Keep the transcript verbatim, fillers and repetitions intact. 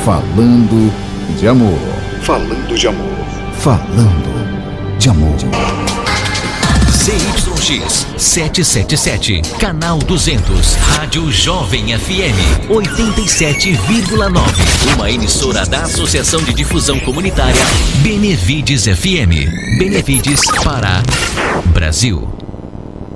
Falando de amor. Falando de amor. Falando de amor. Z Y X setecentos e setenta e sete, canal duzentos, Rádio Jovem F M oitenta e sete vírgula nove, uma emissora da Associação de Difusão Comunitária Benevides F M. Benevides, Pará, Brasil.